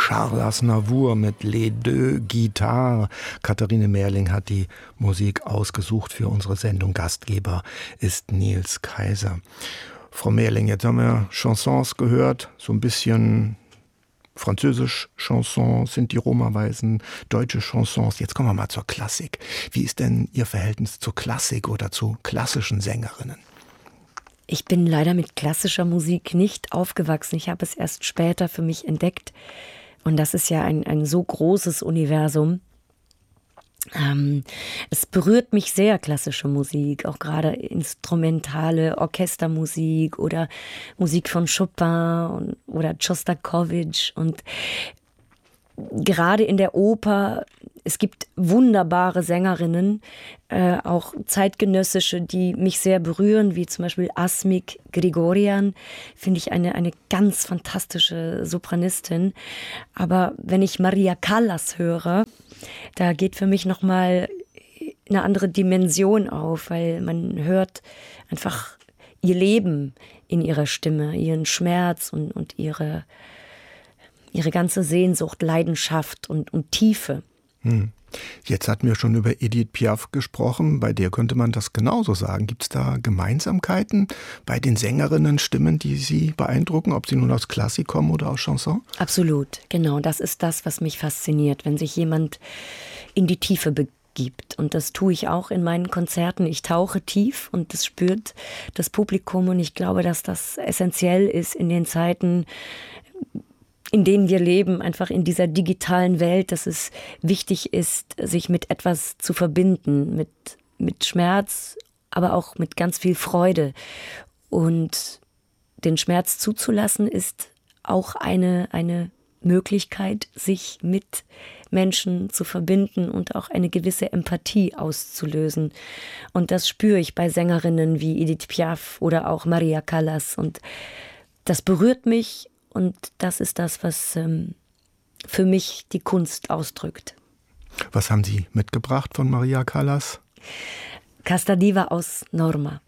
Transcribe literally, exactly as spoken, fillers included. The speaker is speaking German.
Charles Aznavour mit Les Deux Guitares. Katharine Mehrling hat die Musik ausgesucht für unsere Sendung. Gastgeber ist Nils Kaiser. Frau Mehrling, jetzt haben wir Chansons gehört, so ein bisschen französisch Chansons, sind die Roma-Weisen, deutsche Chansons. Jetzt kommen wir mal zur Klassik. Wie ist denn Ihr Verhältnis zur Klassik oder zu klassischen Sängerinnen? Ich bin leider mit klassischer Musik nicht aufgewachsen. Ich habe es erst später für mich entdeckt. Und das ist ja ein, ein so großes Universum. Ähm, es berührt mich sehr, klassische Musik, auch gerade instrumentale Orchestermusik oder Musik von Chopin und, oder Schostakowitsch. Und gerade in der Oper, es gibt wunderbare Sängerinnen, äh, auch zeitgenössische, die mich sehr berühren, wie zum Beispiel Asmik Grigorian, finde ich eine, eine ganz fantastische Sopranistin. Aber wenn ich Maria Callas höre, da geht für mich nochmal eine andere Dimension auf, weil man hört einfach ihr Leben in ihrer Stimme, ihren Schmerz und, und ihre, ihre ganze Sehnsucht, Leidenschaft und, und Tiefe. Hm. Jetzt hatten wir schon über Edith Piaf gesprochen, bei der könnte man das genauso sagen. Gibt es da Gemeinsamkeiten bei den Sängerinnen-Stimmen, die Sie beeindrucken, ob sie nun aus Klassik kommen oder aus Chanson? Absolut, genau. Das ist das, was mich fasziniert, wenn sich jemand in die Tiefe begibt. Und das tue ich auch in meinen Konzerten. Ich tauche tief und das spürt das Publikum. Und ich glaube, dass das essentiell ist in den Zeiten, in denen wir leben, einfach in dieser digitalen Welt, dass es wichtig ist, sich mit etwas zu verbinden, mit, mit Schmerz, aber auch mit ganz viel Freude. Und den Schmerz zuzulassen ist auch eine, eine Möglichkeit, sich mit Menschen zu verbinden und auch eine gewisse Empathie auszulösen. Und das spüre ich bei Sängerinnen wie Edith Piaf oder auch Maria Callas. Und das berührt mich. Und das ist das, was ähm, für mich die Kunst ausdrückt. Was haben Sie mitgebracht von Maria Callas? Casta diva aus Norma.